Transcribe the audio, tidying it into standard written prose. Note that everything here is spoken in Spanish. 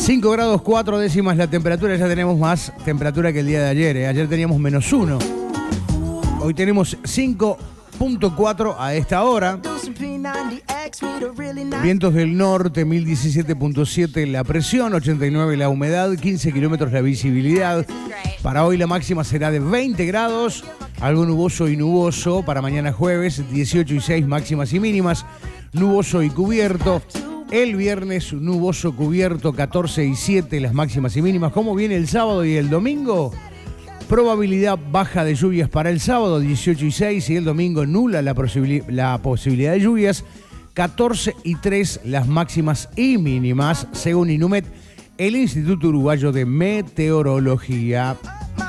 5 grados 4 décimas la temperatura, ya tenemos más temperatura que el día de ayer. Ayer teníamos -1. Hoy tenemos 5.4 a esta hora. Vientos del norte, 1017.7 la presión, 89 la humedad, 15 kilómetros la visibilidad. Para hoy la máxima será de 20 grados, algo nuboso y nuboso. Para mañana jueves, 18 y 6 máximas y mínimas, nuboso y cubierto. El viernes, nuboso, cubierto, 14 y 7 las máximas y mínimas. ¿Cómo viene el sábado y el domingo? Probabilidad baja de lluvias para el sábado, 18 y 6, y el domingo nula la posibilidad de lluvias, 14 y 3 las máximas y mínimas, según Inumet, el Instituto Uruguayo de Meteorología.